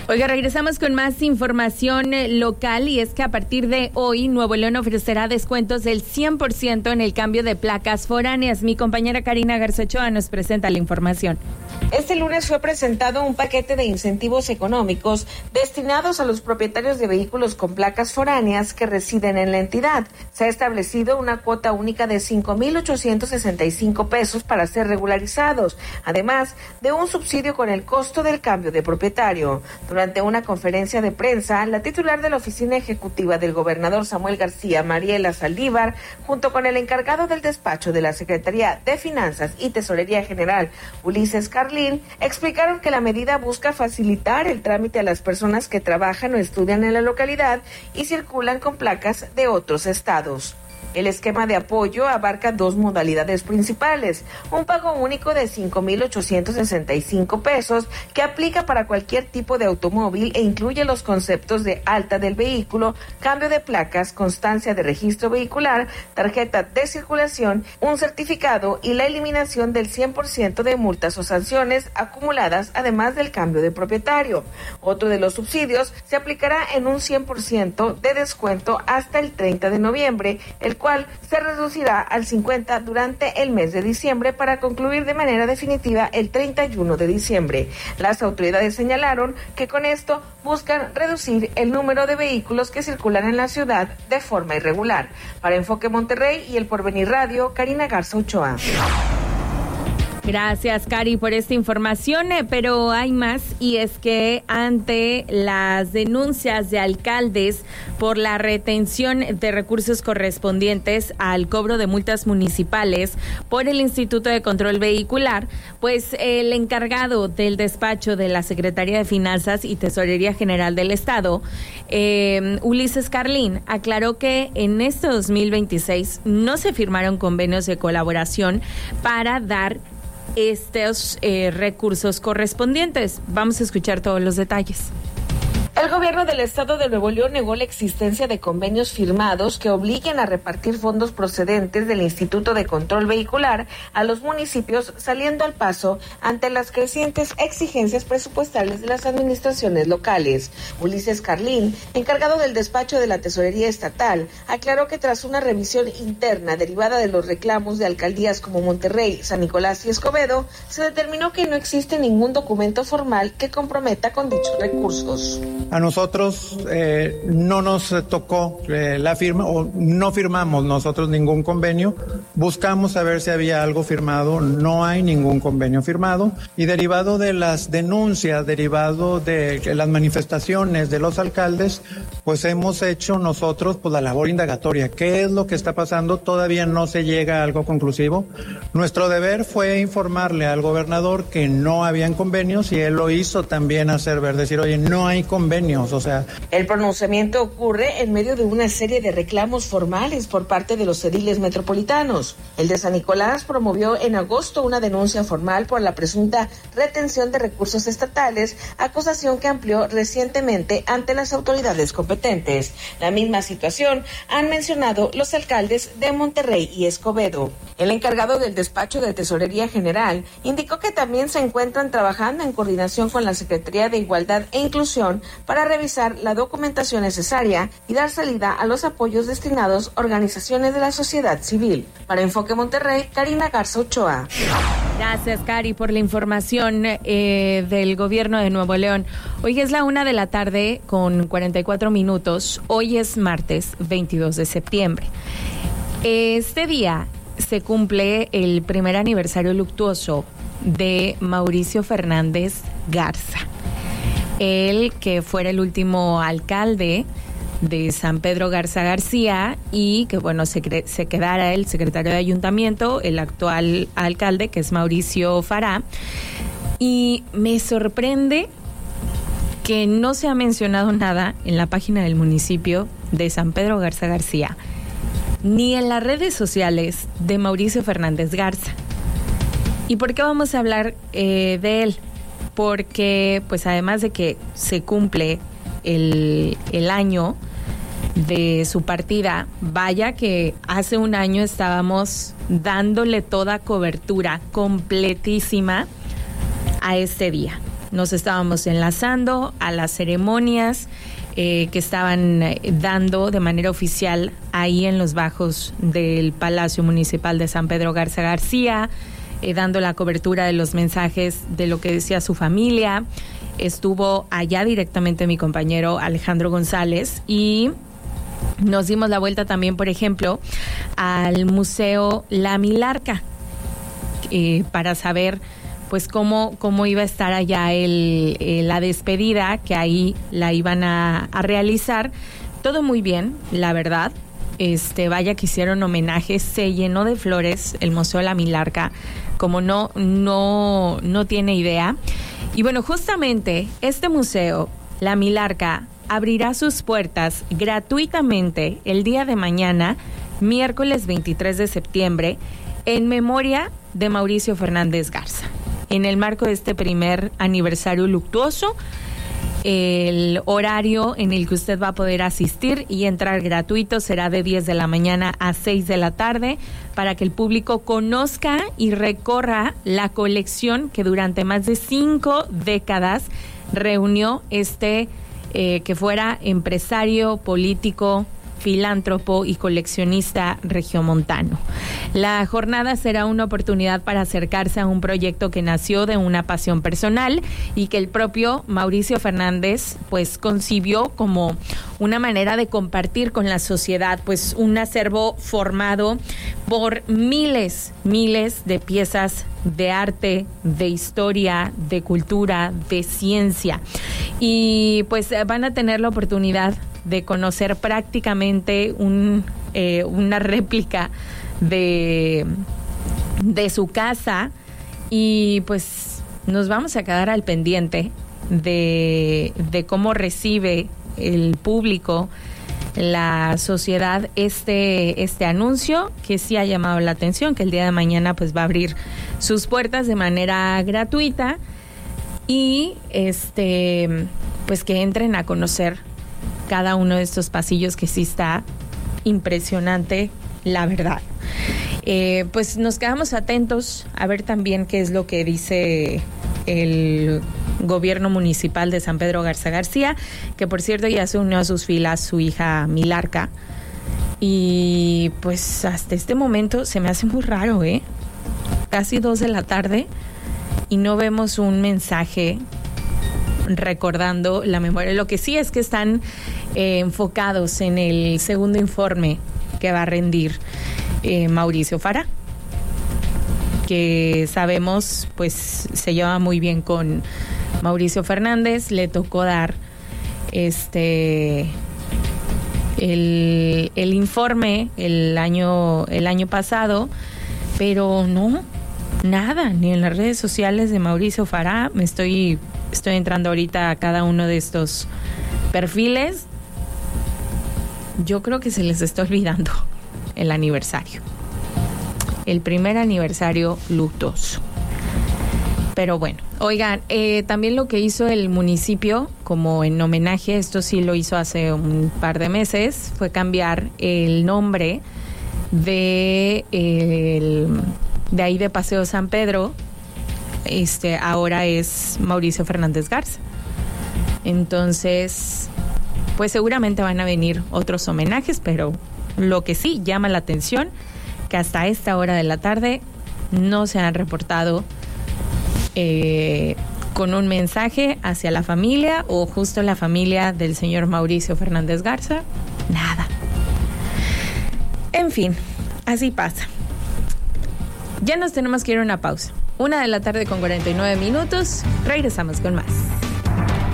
Oiga, regresamos con más información local y es que a partir de hoy Nuevo León ofrecerá descuentos del 100% en el cambio de placas foráneas. Mi compañera Karina Garza Ochoa nos presenta la información. Este lunes fue presentado un paquete de incentivos económicos destinados a los propietarios de vehículos con placas foráneas que residen en la entidad. Se ha establecido una cuota única de 5,865 pesos para ser regularizados, además de un subsidio con el costo del cambio de propietario. Durante una conferencia de prensa, la titular de la oficina ejecutiva del gobernador Samuel García, Mariela Saldívar, junto con el encargado del despacho de la Secretaría de Finanzas y Tesorería General, Ulises Carlín, explicaron que la medida busca facilitar el trámite a las personas que trabajan o estudian en la localidad y circulan con placas de otros estados. El esquema de apoyo abarca dos modalidades principales: un pago único de 5,865 pesos que aplica para cualquier tipo de automóvil e incluye los conceptos de alta del vehículo, cambio de placas, constancia de registro vehicular, tarjeta de circulación, un certificado y la eliminación del 100% de multas o sanciones acumuladas, además del cambio de propietario. Otro de los subsidios se aplicará en un 100% de descuento hasta el 30 de noviembre, el cual se reducirá al 50% durante el mes de diciembre para concluir de manera definitiva el 31 de diciembre. Las autoridades señalaron que con esto buscan reducir el número de vehículos que circulan en la ciudad de forma irregular. Para Enfoque Monterrey y El Porvenir Radio, Karina Garza Ochoa. Gracias, Cari, por esta información, pero hay más, y es que ante las denuncias de alcaldes por la retención de recursos correspondientes al cobro de multas municipales por el Instituto de Control Vehicular, pues el encargado del despacho de la Secretaría de Finanzas y Tesorería General del Estado, Ulises Carlín, aclaró que en este 2026 no se firmaron convenios de colaboración para dar estos recursos correspondientes. Vamos a escuchar todos los detalles. El gobierno del estado de Nuevo León negó la existencia de convenios firmados que obliguen a repartir fondos procedentes del Instituto de Control Vehicular a los municipios, saliendo al paso ante las crecientes exigencias presupuestales de las administraciones locales. Ulises Carlín, encargado del despacho de la Tesorería Estatal, aclaró que tras una revisión interna derivada de los reclamos de alcaldías como Monterrey, San Nicolás y Escobedo, se determinó que no existe ningún documento formal que comprometa con dichos recursos. A nosotros no nos tocó la firma, o no firmamos nosotros ningún convenio. Buscamos saber si había algo firmado. No hay ningún convenio firmado. Y derivado de las denuncias, derivado de las manifestaciones de los alcaldes, pues hemos hecho nosotros la labor indagatoria. ¿Qué es lo que está pasando? Todavía no se llega a algo conclusivo. Nuestro deber fue informarle al gobernador que no habían convenios, y él lo hizo también hacer ver, decir, oye, no hay convenios. El pronunciamiento ocurre en medio de una serie de reclamos formales por parte de los ediles metropolitanos. El de San Nicolás promovió en agosto una denuncia formal por la presunta retención de recursos estatales, acusación que amplió recientemente ante las autoridades competentes. La misma situación han mencionado los alcaldes de Monterrey y Escobedo. El encargado del despacho de Tesorería General indicó que también se encuentran trabajando en coordinación con la Secretaría de Igualdad e Inclusión para revisar la documentación necesaria y dar salida a los apoyos destinados a organizaciones de la sociedad civil. Para Enfoque Monterrey, Karina Garza Ochoa. Gracias, Cari, por la información del gobierno de Nuevo León. Hoy es la 1:00 con 44 minutos. Hoy es martes 22 de septiembre. Este día se cumple el primer aniversario luctuoso de Mauricio Fernández Garza. Él, que fuera el último alcalde de San Pedro Garza García, y que se quedara el secretario de ayuntamiento, el actual alcalde, que es Mauricio Fará. Y me sorprende que no se ha mencionado nada en la página del municipio de San Pedro Garza García, ni en las redes sociales de Mauricio Fernández Garza. ¿Y por qué vamos a hablar de él? Porque, pues, además de que se cumple el año de su partida, vaya que hace un año estábamos dándole toda cobertura completísima a este día, nos estábamos enlazando a las ceremonias que estaban dando de manera oficial ahí en los bajos del Palacio Municipal de San Pedro Garza García, dando la cobertura de los mensajes de lo que decía su familia. Estuvo allá directamente mi compañero Alejandro González y nos dimos la vuelta también, por ejemplo, al Museo La Milarca para saber pues cómo iba a estar allá la despedida, que ahí la iban a realizar. Todo muy bien, la verdad. Vaya que hicieron homenajes, se llenó de flores el Museo La Milarca, como no tiene idea. Y bueno, justamente este museo, La Milarca, abrirá sus puertas gratuitamente el día de mañana, miércoles 23 de septiembre, en memoria de Mauricio Fernández Garza. En el marco de este primer aniversario luctuoso, el horario en el que usted va a poder asistir y entrar gratuito será de 10 de la mañana a 6 de la tarde para que el público conozca y recorra la colección que durante más de 5 décadas reunió que fuera empresario, político, filántropo y coleccionista regiomontano. La jornada será una oportunidad para acercarse a un proyecto que nació de una pasión personal y que el propio Mauricio Fernández pues concibió como una manera de compartir con la sociedad, pues un acervo formado por miles de piezas de arte, de historia, de cultura, de ciencia. Y pues van a tener la oportunidad de conocer prácticamente una réplica de su casa y pues nos vamos a quedar al pendiente de cómo recibe el público, la sociedad este anuncio que sí ha llamado la atención, que el día de mañana pues va a abrir sus puertas de manera gratuita y pues que entren a conocer cada uno de estos pasillos, que sí está impresionante, la verdad. Pues nos quedamos atentos a ver también qué es lo que dice el gobierno municipal de San Pedro Garza García, que por cierto ya se unió a sus filas su hija Milarca. Y pues hasta este momento se me hace muy raro, casi 2 de la tarde y no vemos un mensaje recordando la memoria. Lo que sí es que están enfocados en el segundo informe que va a rendir Mauricio Farah, que sabemos pues se lleva muy bien con Mauricio Fernández. Le tocó dar el informe el año pasado, pero no, nada, ni en las redes sociales de Mauricio Farah. Estoy entrando ahorita a cada uno de estos perfiles. Yo creo que se les está olvidando el aniversario, el primer aniversario luctuoso. Pero bueno, oigan, también lo que hizo el municipio como en homenaje, esto sí lo hizo hace un par de meses, fue cambiar el nombre de ahí de Paseo San Pedro. Ahora es Mauricio Fernández Garza. Entonces, pues seguramente van a venir otros homenajes, pero lo que sí llama la atención, que hasta esta hora de la tarde no se han reportado con un mensaje hacia la familia o justo la familia del señor Mauricio Fernández Garza. Nada. En fin, así pasa. Ya nos tenemos que ir a una pausa. 1 de la tarde con 49 minutos. Regresamos con más.